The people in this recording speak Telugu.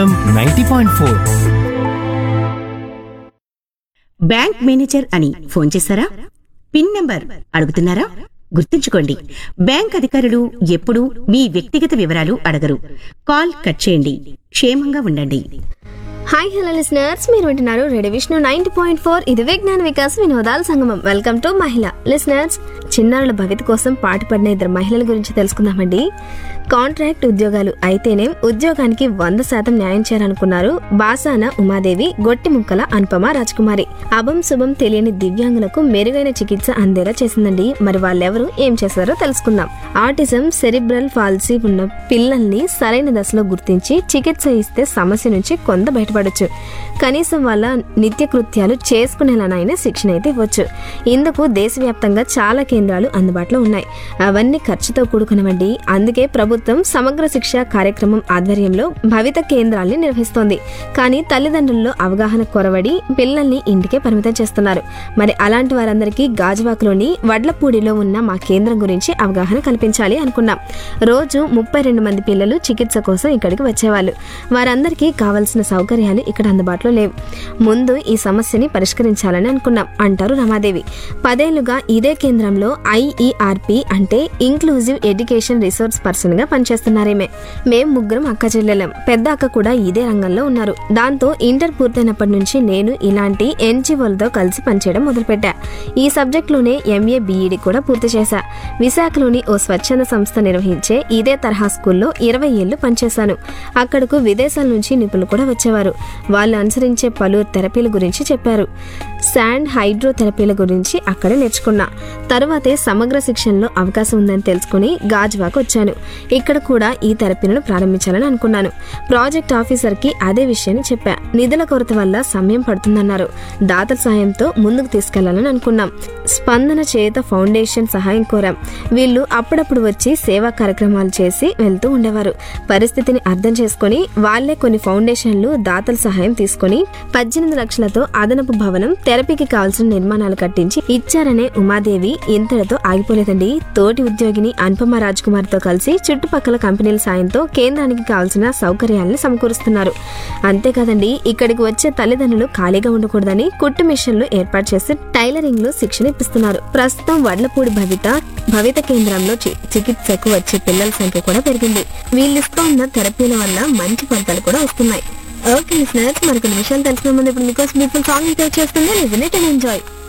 90.4. బ్యాంక్ మేనేజర్ అని ఫోన్ చేశారా? పిన్ నంబర్ అడుగుతున్నారా? గుర్తుంచుకోండి, బ్యాంక్ అధికారులు ఎప్పుడూ మీ వ్యక్తిగత వివరాలు అడగరు. కాల్ కట్ చేయండి. క్షేమంగా ఉండండి. హాయ్ హలో లిసనర్స్, మీరు వింటున్నారు రేడియో విష్ణు 90.4. ఇది విజ్ఞాన వికాస్ వినోదాల సంగమం. వెల్కమ్ టు మహిళ. లిసనర్స్, చిన్నారుల భవిత కోసం పాటుపడిన ఇద్దరు మహిళల గురించి తెలుసుకుందామండి. కాంట్రాక్ట్ ఉద్యోగాలు అయితేనే ఉద్యోగానికి 100% న్యాయం చేయాలనుకున్నారు బాసాన ఉమాదేవి, గొట్టిముక్కల అనుపమ రాజకుమారి. అభం శుభం తెలియని దివ్యాంగులకు మెరుగైన చికిత్స అందేలా చేసిందండి. మరి వాళ్ళెవరు, ఏం చేశారో తెలుసుకుందాం. ఆటిజం, సెరిబ్రల్ పాల్సీ ఉన్న పిల్లల్ని సరైన దశలో గుర్తించి చికిత్స ఇస్తే సమస్య నుంచి కొంత బయటపడొచ్చు. కనీసం వాళ్ళ నిత్య కృత్యాలు చేసుకునేలానైనా శిక్షణ అయితే ఇవ్వచ్చు. ఇందుకు దేశవ్యాప్తంగా చాలా కేంద్రాలు అందుబాటులో ఉన్నాయి. అవన్నీ ఖర్చుతో కూడుకున్నవండి. అందుకే ప్రభుత్వం సమగ్ర శిక్ష కార్యక్రమం ఆధ్వర్యంలో భవిత కేంద్రాల్ని నిర్వహిస్తోంది. కానీ తల్లిదండ్రుల్లో అవగాహన కొరవడి పిల్లల్ని ఇంటికే పరిమితం చేస్తున్నారు. మరి అలాంటి వారందరికీ గాజువాకలోని వడ్లపూడిలో ఉన్న మా కేంద్రం గురించి అవగాహన కల్పించాలి అనుకున్నాం. రోజు 32 మంది పిల్లలు చికిత్స కోసం ఇక్కడికి వచ్చేవాళ్ళు. వారందరికీ కావలసిన సౌకర్యాలు ఇక్కడ అందుబాటులో లేవు. ముందు ఈ సమస్యని పరిష్కరించాలని అనుకున్నాం అంటారు రమాదేవి. 10 ఏళ్లుగా ఇదే కేంద్రంలో IERP అంటే ఇంక్లూజివ్ ఎడ్యుకేషన్ రిసోర్స్ పర్సన్ గా పనిచేస్తున్నారేమే. మేం ముగ్గురం అక్క చెల్లెలం. పెద్ద అక్క కూడా ఇదే రంగంలో ఉన్నారు. దాంతో ఇంటర్ పూర్తయినప్పటి నుంచి నేను ఇలాంటి NGOలతో కలిసి పనిచేయడం మొదలుపెట్టా. ఈ సబ్జెక్ట్ లోనే MA BEd కూడా పూర్తి చేశా. విశాఖలోని ఓ స్వచ్ఛంద సంస్థ నిర్వహించే ఇదే తరహా స్కూల్లో 20 ఏళ్లు పనిచేశాను. అక్కడకు విదేశాల నుంచి నిపుణులు కూడా వచ్చేవారు. వాళ్ళు అనుసరించే పలు థెరపీల గురించి చెప్పారు. శాండ్ హైడ్రోథెరపీల గురించి అక్కడే నేర్చుకున్నా. తరువాతే సమగ్ర శిక్షణలో అవకాశం ఉందని తెలుసుకుని గాజువాకు వచ్చాను. ఇక్కడ కూడా ఈ థెరపీలను ప్రారంభించాలని అనుకున్నాను. ప్రాజెక్ట్ ఆఫీసర్ కి అదే విషయాన్ని చెప్పా. నిధుల కొరత వల్ల సమయం పడుతుందన్నారు. దాతల సాయంతో ముందుకు తీసుకెళ్లాలని అనుకున్నాం. స్పందన చేత ఫౌండేషన్ సహాయం కోరాం. వీళ్ళు అప్పుడప్పుడు వచ్చి సేవా కార్యక్రమాలు చేసి వెళ్తూ ఉండేవారు. పరిస్థితిని అర్థం చేసుకుని వాళ్లే కొన్ని ఫౌండేషన్లు దాతల సహాయం తీసుకుని 18 లక్షలతో అదనపు భవనం, థెరపీకి కావాల్సిన నిర్మాణాలు కట్టించి ఇచ్చారనే ఉమాదేవి ఇంతటితో ఆగిపోలేదండి. తోటి ఉద్యోగిని అనుపమ రాజకుమారితో కలిసి చుట్టుపక్కల కంపెనీల సాయంతో కేంద్రానికి కావాల్సిన సౌకర్యాలను సమకూరుస్తున్నారు. అంతేకాదండి, ఇక్కడికి వచ్చే తల్లిదండ్రులు ఖాళీగా ఉండకూడదని కుట్టు మిషన్లు ఏర్పాటు చేసి టైలరింగ్ లో శిక్షణ ఇప్పిస్తున్నారు. ప్రస్తుతం వడ్లపూడి భవిత కేంద్రంలో చికిత్సకు వచ్చే పిల్లల సంఖ్య కూడా పెరిగింది. వీళ్ళిస్తున్న థెరపీల వల్ల మంచి ఫలితాలు కూడా వస్తున్నాయి. ఓకే లిసనర్స్, మరికొన్ని విషయాలు తెలిసిన ముందు ఇప్పుడు మీకోసం బ్యూటిఫుల్ సాంగ్ ప్లే చేస్తుంది. Listen it and enjoy.